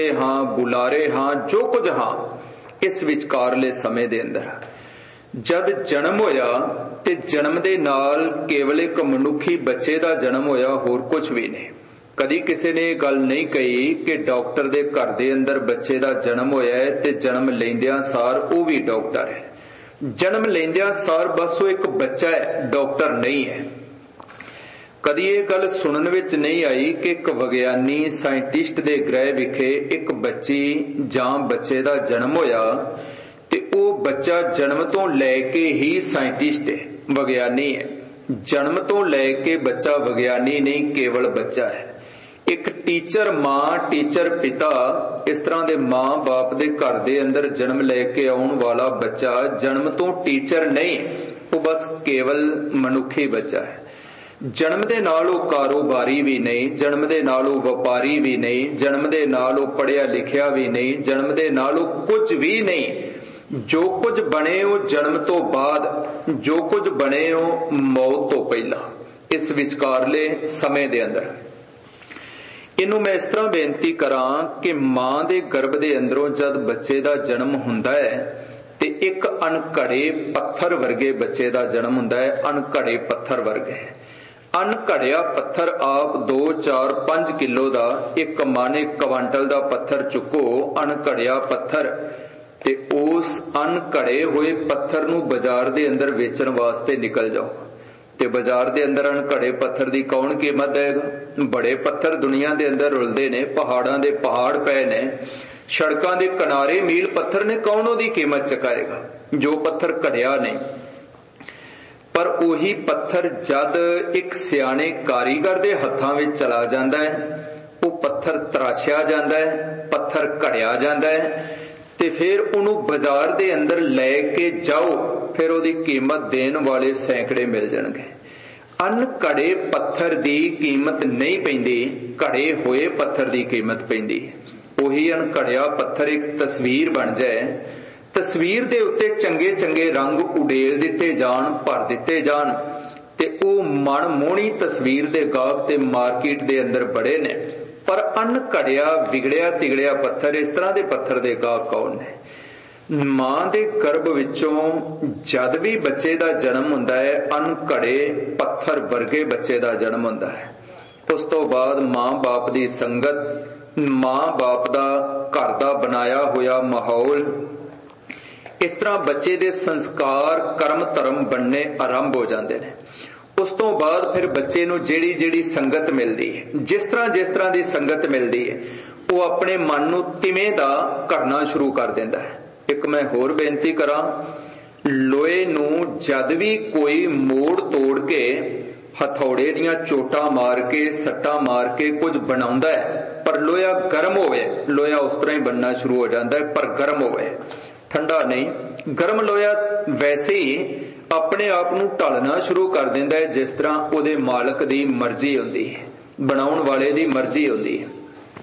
हाँ बुलारे हाँ जो कुछ हाँ इस विचकारले समय दे अंदर जद जन्म होया ते जन्म दे नाल केवल एक मनुखी बच्चे दा जन्म होया, होर कुछ भी नहीं। कदी किसी ने गल नहीं कही कि डॉक्टर दे घर दे अंदर बच्चे दा जन्म होया है ते जन्म लैंदियां सार वो भी डॉक्टर है। जन्म लैंदियां सार बस वो एक बच्चा है, डॉक्टर नहीं है। कदी ये गल सुनन विच नहीं आई कि एक विग्यानी साइंटिस्ट दे ग्रह विखे एक बच्ची जां बच्चे दा जन्म होया ते वो बच्चा जन्म तो लैके ही साइंटिस्ट है, विग्यानी है। जन्म तो लैके बच्चा विग्यानी नहीं, केवल बच्चा है। एक टीचर मां टीचर पिता, इस तरह दे मां बाप दे घर दे अंदर जन्म लेके आउण वाला बच्चा जन्म तो टीचर नहीं, वो बस केवल मनुखी बच्चा है। जन्म दे नाल वो कारोबारी भी नहीं, जन्म दे नाल वो व्यापारी भी नहीं, जन्म दे नाल वो पढ़िया लिखिया भी नहीं, जन्म दे नाल वो कुछ भी नहीं। जो कुछ बने वो जन्म तो बाद, जो कुछ बने वो मौत तो पहला, इस विचकारले समय दे अंदर। इनू मैं इस तरह बेनती करां कि मां दे गर्भ दे अंदरों जद बच्चे दा जन्म हुंदा है ते एक अनघड़े पत्थर वर्गे बच्चे दा जन्म हुंदा है, अनघड़े पत्थर वर्गे। अनघड़िया पत्थर आप 2, 4, 5 किलो दा, एक माने क्वांटल दा पत्थर चुको, अनघड़िया पत्थर, ते उस अनघड़े हुए पत्थर नू बाजार दे अंदर वेचण वास्ते निकल जाओ ते बाजार दे अंदर अनघड़े पत्थर दी कौन कीमत देगा? बड़े पत्थर दुनिया दे अंदर रुलदे ने, पहाड़ां दे पहाड़ पए ने, सड़कां दे किनारे मील पत्थर ने, कौन ओदी कीमत चुकाएगा? जो पत्थर घड़िया नहीं। पर ओही पत्थर जद एक सियाणे कारीगर दे हत्थां विच चला जांदा है, वो पत्थर तराशिया जांदा है, पत्थर घड़िया जांदा है, ते फिर उन्होंने बाजार दे अंदर लैके जाओ, फिर ओदी कीमत देने वाले सैकड़े मिल जाणगे। अनघड़े पत्थर दी कीमत नहीं पैंदी, घड़े हुए पत्थर दी कीमत पैंदी। ओही अनघड़िया पत्थर एक तस्वीर बन जाए, तस्वीर दे उत्ते चंगे चंगे रंग उडेल दिते जान, भर दिते जान, ते ओ मन मोहनी तस्वीर दे गाहक ते मार्केट दे अंदर बड़े ने। पर अनघड़िया विगड़िया तिगड़िया पत्थर, इस तरह दे पत्थर दे गाहक कौन ने? मां दे गर्भ विचों जद भी बच्चे दा जन्म हुंदा है, अनघड़े पत्थर वर्गे बच्चे दा जन्म हुंदा है। उस तो बाद मां बाप दी संगत, मां बाप दा घर दा बनाया होया माहौल, इस तरह बच्चे दे संस्कार कर्म धर्म बनने आरंभ हो जाते हैं। उस तो बाद फिर बच्चे नू जेड़ी जेड़ी संगत मिलती है, जिस तरह दी संगत मिलती है, वो अपने मन नू तिवें दा करना शुरू कर देंदा है। एक मैं होर बेनती करां, लोहे नू जद भी कोई मोड़ तोड़ के हथौड़े दियां चोटां मार के सट्टा मार के कुछ बनाउंदा है, पर लोहा गर्म होवे, लोहा उस तरह ही बनना शुरू हो जाता है, पर गर्म होवे, ठंडा नहीं। गर्म लोहा वैसे ही अपने आप नू ढलना शुरू कर देंदा है, जिस तरह उहदे मालक दी मर्जी हुंदी है, बनाउण वाले दी मर्जी हुंदी है।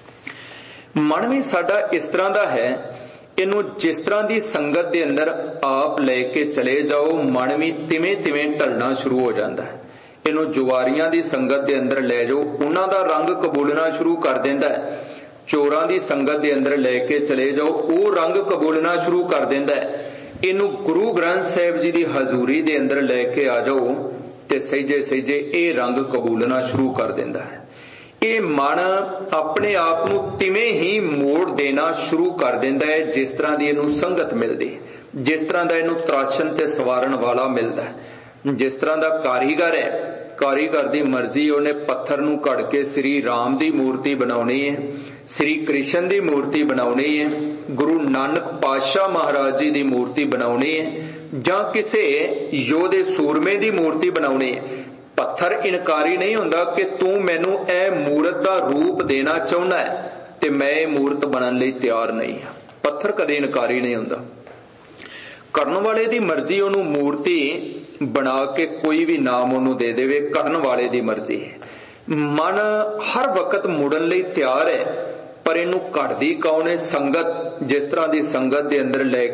मन भी साडा इस तरह दा है, इनू जिस तरह दी संगत दे अंदर आप लेके चले जाओ, मन भी तिवें तिवें ढलना शुरू हो जाता है। इनू जुआरियां दी संगत दे अंदर ले जाओ, उन्हां दा रंग कबूलना शुरू कर देंदा है। चोरां दी संगत दे अंदर लेके चले जाओ, वो रंग कबूलना शुरू कर देंदा है। इनू गुरु ग्रंथ साहिब जी दी हजूरी दे अंदर लेके आ जाओ ते सहजे सहजे ये रंग कबूलना शुरू कर देंदा है। ये मन अपने आप नू तिवें ही मोड़ देना शुरू कर देंदा है, जिस तरह दी इनू संगत मिलदी, जिस तरह दा इनू तराशन ते सवारण वाला मिलदा है। जिस तरह दा कारीगर है, कारीगर दी मर्जी, उन्हें पत्थर नू घड़ के श्री राम दी मूर्ति बनाउणी है, श्री कृष्ण दी मूर्ति बनाउणी है, गुरु नानक पातशाह महाराज जी दी मूर्ति बनाउणी है, जां किसे योधे सूरमे दी मूर्ति बनाउणी है। पत्थर इनकारी नहीं हुंदा कि तू मैनू ए मूरत दा रूप देना चाहुंदा है ते मैं मूरत बनन लई तैयार नहीं हां। पत्थर कदे इनकारी नहीं हुंदा। करन वाले दी मर्जी ओनू मूर्ति बना के कोई भी नाम ओनू दे देवे, करन वाले दी मर्जी है। मन हर वक्त मुड़न लई तैयार है, पर इनू घड़दी कौन है? संगत। जिस तरह दी संगत दे अंदर ले